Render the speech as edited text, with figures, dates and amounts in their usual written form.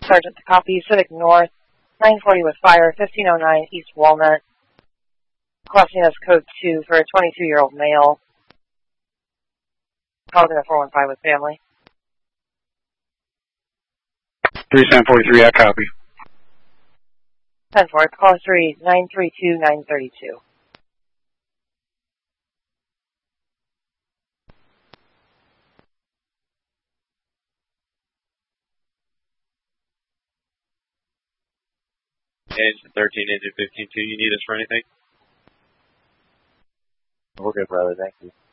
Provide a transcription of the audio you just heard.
Sergeant to copy, Civic North, 940 with fire, 1509 East Walnut. Requesting us code 2 for a 22-year-old male. Calling in a 415 with family. 3743, I copy. 10-4, call 3, 932-932. Engine 13, engine 15-2, you need us for anything? We're good, brother. Thank you.